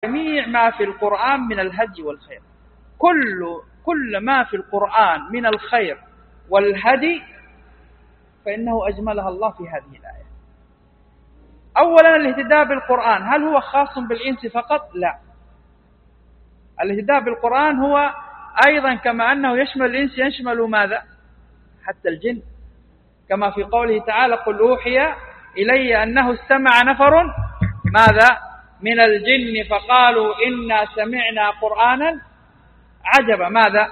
جميع ما في القرآن من الهدي والخير. كل ما في القرآن من الخير والهدي فإنه أجملها الله في هذه الآية. أولا الاهتداء بالقرآن هل هو خاص بالإنس فقط؟ لا، الاهتداء بالقرآن هو أيضا كما أنه يشمل الإنس يشمل ماذا؟ حتى الجن، كما في قوله تعالى قل أوحي إلي أنه استمع نفر ماذا؟ من الجن فقالوا إنا سمعنا قرآنا عجبا ماذا؟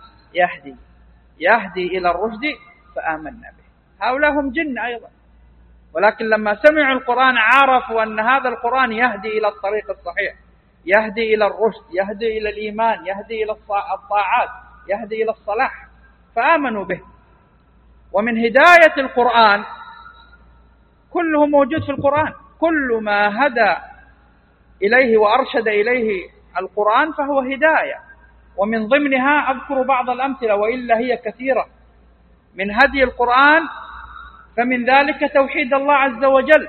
يهدي إلى الرشد فآمنا به. هؤلاء هم جن أيضا، ولكن لما سمعوا القرآن عرفوا أن هذا القرآن يهدي إلى الطريق الصحيح، يهدي إلى الرشد، يهدي إلى الإيمان، يهدي إلى الطاعات، يهدي إلى الصلاح، فآمنوا به. ومن هداية القرآن كله موجود في القرآن، كل ما هدى إليه وأرشد إليه القرآن فهو هداية. ومن ضمنها أذكر بعض الأمثلة وإلا هي كثيرة من هدي القرآن، فمن ذلك توحيد الله عز وجل،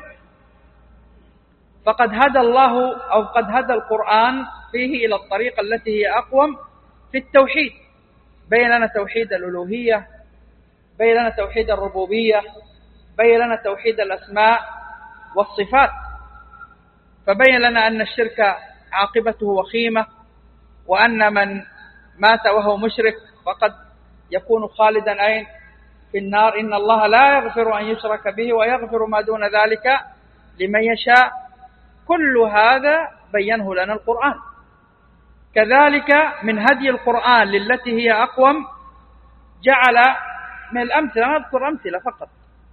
فقد هدى الله أو قد هدى القرآن فيه إلى الطريقة التي هي أقوم في التوحيد. بين لنا توحيد الألوهية، بين لنا توحيد الربوبية، بين لنا توحيد الأسماء والصفات، فبين لنا أن الشرك عاقبته وخيمة، وأن من مات وهو مشرك فقد يكون خالدا أين؟ في النار. إن الله لا يغفر أن يشرك به ويغفر ما دون ذلك لمن يشاء. كل هذا بينه لنا القرآن. كذلك من هدي القرآن للتي هي أقوم جعل من الأمثلة، نذكر أمثلة فقط،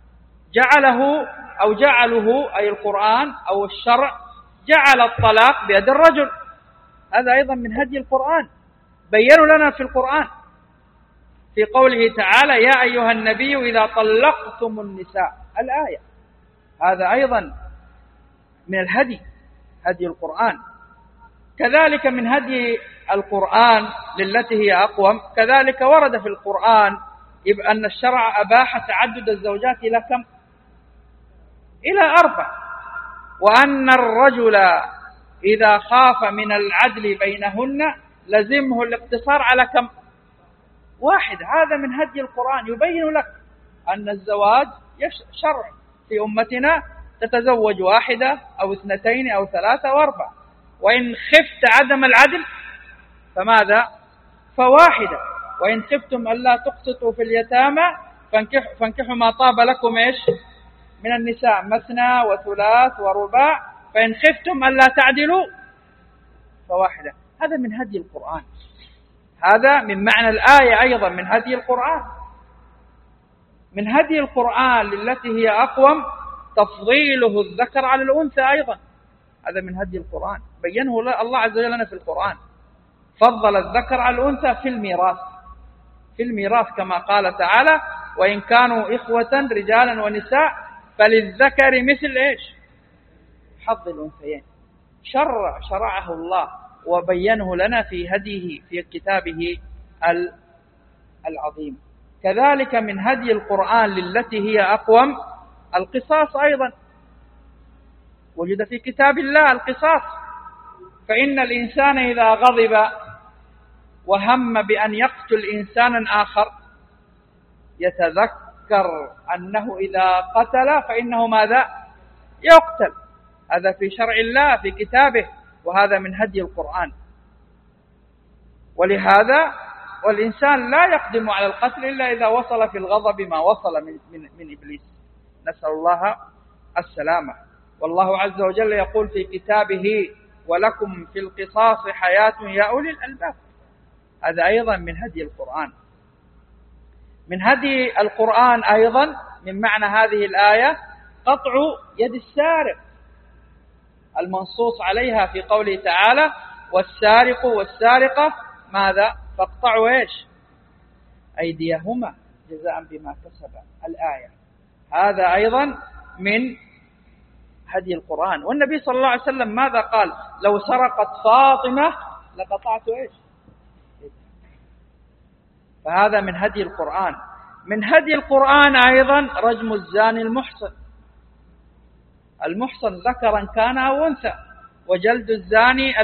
جعله أي القرآن أو الشرع جعل الطلاق بيد الرجل، هذا أيضا من هدي القرآن، بيّنوا لنا في القرآن في قوله تعالى يا أيها النبي إذا طلقتم النساء الآية، هذا أيضا من هدي القرآن. كذلك من هدي القرآن للتي هي أقوم، كذلك ورد في القرآن أن الشرع أباح تعدد الزوجات إلى كم؟ إلى 4، وأن الرجل إذا خاف من العدل بينهن لزمه الاقتصار على كم؟ 1. هذا من هدي القرآن، يبين لك أن الزواج شرع في أمتنا، تتزوج 1 أو 2 أو 3 أو 4، وإن خفت عدم العدل فماذا؟ ف1. وإن خفتم ألا تقسطوا في اليتامى فانكحوا ما طاب لكم إيش؟ من النساء مثنى وثلاث ورباع، فإن خفتم ألا تعدلوا ف1. هذا من هدي القرآن، هذا من معنى الآية أيضا من هدي القرآن. من هدي القرآن للتي هي أقوم تفضيله الذكر على الأنثى أيضا، هذا من هدي القرآن، بينه الله عز وجل لنا في القرآن، فضل الذكر على الأنثى في الميراث كما قال تعالى وإن كانوا إخوة رجالا ونساء فللذكر مثل إيش؟ حظ الأنثيين. شرعه الله وبينه لنا في هديه في كتابه العظيم. كذلك من هدي القرآن للتي هي أقوم القصاص أيضا، وجد في كتاب الله القصاص، فإن الإنسان إذا غضب وهم بأن يقتل إنسانا آخر يتذكر أنه إذا قتل فإنه ماذا؟ يقتل. هذا في شرع الله في كتابه، وهذا من هدي القرآن. ولهذا والإنسان لا يقدم على القتل إلا إذا وصل في الغضب ما وصل من إبليس، نسأل الله السلامة. والله عز وجل يقول في كتابه ولكم في القصاص حياة يا أولي الألباب، هذا أيضا من هدي القرآن. من هدي القرآن أيضا من معنى هذه الآية قطع يد السارق المنصوص عليها في قوله تعالى والسارق والسارقة ماذا؟ فاقطعوا إيش؟ أيديهما جزاء بما كسبا الآية، هذا أيضا من هدي القرآن. والنبي صلى الله عليه وسلم ماذا قال؟ لو سرقت فاطمة لقطعت إيش؟ فهذا من هدي القرآن. من هدي القرآن أيضا رجم الزاني المحصن ذكرا كان أو أنثى، وجلد الزاني